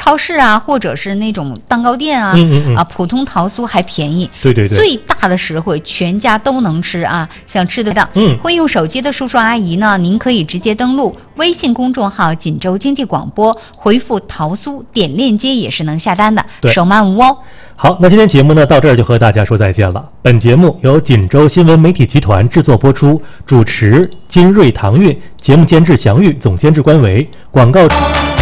超市啊，或者是那种蛋糕店啊，普通桃酥还便宜。 对， 最大的实惠，全家都能吃啊，想吃得到。会用手机的叔叔阿姨呢，您可以直接登录微信公众号锦州经济广播，回复桃酥点链接也是能下单的，手慢无哦。 好，那今天节目呢到这儿就和大家说再见了。本节目由锦州新闻媒体集团制作播出，主持金瑞、唐韵，节目监制祥玉，总监制关维，广告。